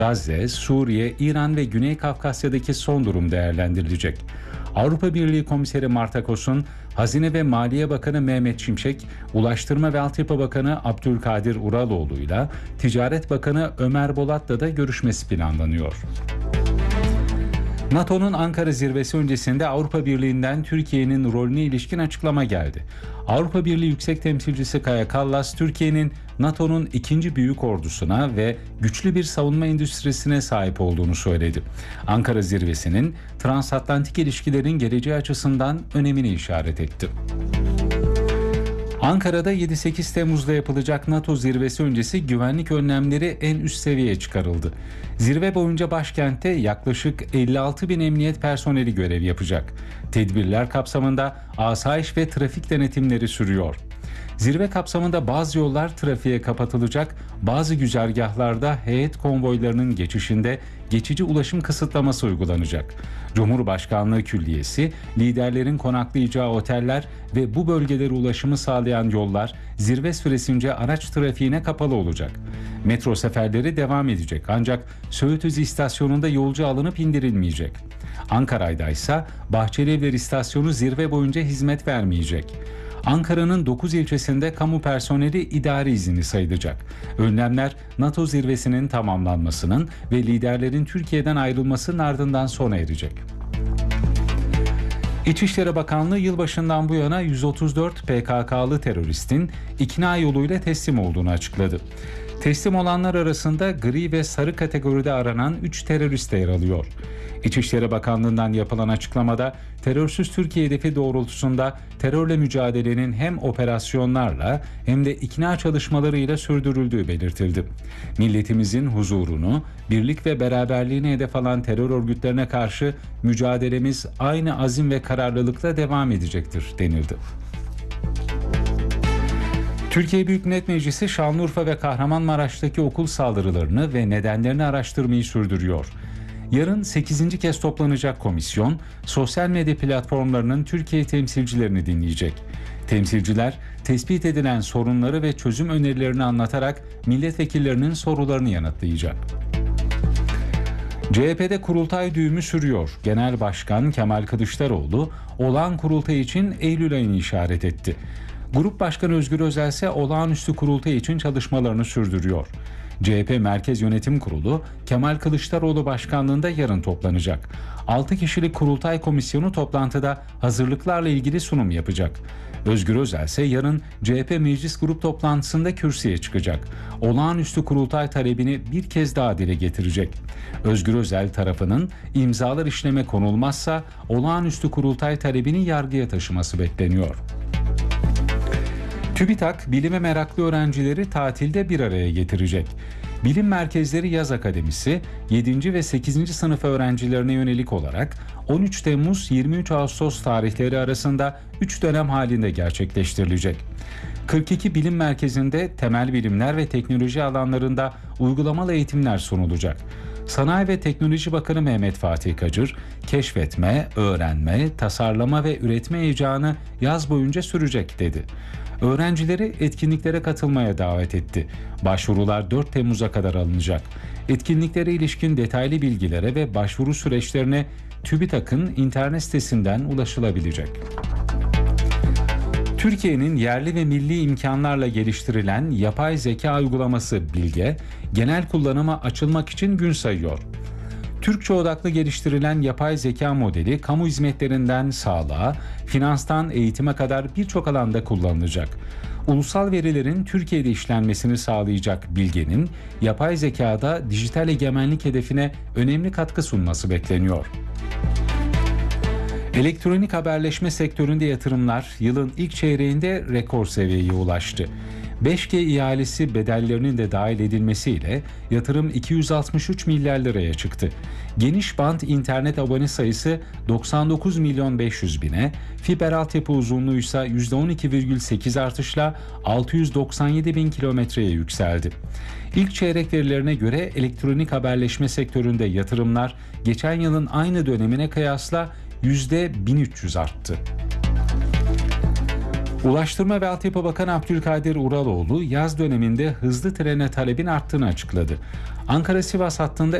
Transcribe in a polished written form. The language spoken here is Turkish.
Gazze, Suriye, İran ve Güney Kafkasya'daki son durum değerlendirilecek. Avrupa Birliği Komiseri Martakos'un Hazine ve Maliye Bakanı Mehmet Şimşek, Ulaştırma ve Altyapı Bakanı Abdülkadir Uraloğlu'yla Ticaret Bakanı Ömer Bolat'la da görüşmesi planlanıyor. NATO'nun Ankara zirvesi öncesinde Avrupa Birliği'nden Türkiye'nin rolüne ilişkin açıklama geldi. Avrupa Birliği Yüksek Temsilcisi Kaja Kallas, Türkiye'nin NATO'nun ikinci büyük ordusuna ve güçlü bir savunma endüstrisine sahip olduğunu söyledi. Ankara zirvesinin transatlantik ilişkilerin geleceği açısından önemini işaret etti. Ankara'da 7-8 Temmuz'da yapılacak NATO zirvesi öncesi güvenlik önlemleri en üst seviyeye çıkarıldı. Zirve boyunca başkentte yaklaşık 56 bin emniyet personeli görev yapacak. Tedbirler kapsamında asayiş ve trafik denetimleri sürüyor. Zirve kapsamında bazı yollar trafiğe kapatılacak, bazı güzergahlarda heyet konvoylarının geçişinde geçici ulaşım kısıtlaması uygulanacak. Cumhurbaşkanlığı Külliyesi, liderlerin konaklayacağı oteller ve bu bölgelere ulaşımı sağlayan yollar zirve süresince araç trafiğine kapalı olacak. Metro seferleri devam edecek ancak Söğütüz istasyonunda yolcu alınıp indirilmeyecek. Ankara'da ise Bahçelievler istasyonu zirve boyunca hizmet vermeyecek. Ankara'nın 9 ilçesinde kamu personeli idari izinli sayılacak. Önlemler NATO zirvesinin tamamlanmasının ve liderlerin Türkiye'den ayrılmasının ardından sona erecek. İçişleri Bakanlığı yılbaşından bu yana 134 PKK'lı teröristin ikna yoluyla teslim olduğunu açıkladı. Teslim olanlar arasında gri ve sarı kategoride aranan 3 terörist de yer alıyor. İçişleri Bakanlığı'ndan yapılan açıklamada terörsüz Türkiye hedefi doğrultusunda terörle mücadelenin hem operasyonlarla hem de ikna çalışmalarıyla sürdürüldüğü belirtildi. Milletimizin huzurunu, birlik ve beraberliğini hedef alan terör örgütlerine karşı mücadelemiz aynı azim ve kararlılıkla devam edecektir denildi. Türkiye Büyük Millet Meclisi Şanlıurfa ve Kahramanmaraş'taki okul saldırılarını ve nedenlerini araştırmayı sürdürüyor. Yarın 8. kez toplanacak komisyon, sosyal medya platformlarının Türkiye temsilcilerini dinleyecek. Temsilciler, tespit edilen sorunları ve çözüm önerilerini anlatarak milletvekillerinin sorularını yanıtlayacak. CHP'de kurultay düğümü sürüyor. Genel Başkan Kemal Kılıçdaroğlu, olağan kurultay için Eylül ayını işaret etti. Grup Başkanı Özgür Özel ise olağanüstü kurultay için çalışmalarını sürdürüyor. CHP Merkez Yönetim Kurulu Kemal Kılıçdaroğlu başkanlığında yarın toplanacak. 6 kişilik kurultay komisyonu toplantıda hazırlıklarla ilgili sunum yapacak. Özgür Özel ise yarın CHP Meclis Grup toplantısında kürsüye çıkacak. Olağanüstü kurultay talebini bir kez daha dile getirecek. Özgür Özel tarafının imzalar işleme konulmazsa olağanüstü kurultay talebini yargıya taşıması bekleniyor. TÜBİTAK, bilime meraklı öğrencileri tatilde bir araya getirecek. Bilim Merkezleri Yaz Akademisi, 7. ve 8. sınıf öğrencilerine yönelik olarak 13 Temmuz-23 Ağustos tarihleri arasında 3 dönem halinde gerçekleştirilecek. 42 bilim merkezinde temel bilimler ve teknoloji alanlarında uygulamalı eğitimler sunulacak. Sanayi ve Teknoloji Bakanı Mehmet Fatih Kacır, keşfetme, öğrenme, tasarlama ve üretme heyecanı yaz boyunca sürecek dedi. Öğrencileri etkinliklere katılmaya davet etti. Başvurular 4 Temmuz'a kadar alınacak. Etkinliklere ilişkin detaylı bilgilere ve başvuru süreçlerine TÜBİTAK'ın internet sitesinden ulaşılabilecek. Türkiye'nin yerli ve milli imkanlarla geliştirilen yapay zeka uygulaması Bilge, genel kullanıma açılmak için gün sayıyor. Türkçe odaklı geliştirilen yapay zeka modeli kamu hizmetlerinden sağlığa, finanstan eğitime kadar birçok alanda kullanılacak. Ulusal verilerin Türkiye'de işlenmesini sağlayacak Bilge'nin yapay zekada dijital egemenlik hedefine önemli katkı sunması bekleniyor. Elektronik haberleşme sektöründe yatırımlar yılın ilk çeyreğinde rekor seviyeye ulaştı. 5G ihalesi bedellerinin de dahil edilmesiyle yatırım 263 milyar liraya çıktı. Geniş bant internet abone sayısı 99 milyon 500 bine, fiber altyapı uzunluğu ise %12,8 artışla 697 bin kilometreye yükseldi. İlk çeyrek verilerine göre elektronik haberleşme sektöründe yatırımlar geçen yılın aynı dönemine kıyasla %1300 arttı. Ulaştırma ve Altyapı Bakanı Abdülkadir Uraloğlu yaz döneminde hızlı trene talebin arttığını açıkladı. Ankara-Sivas hattında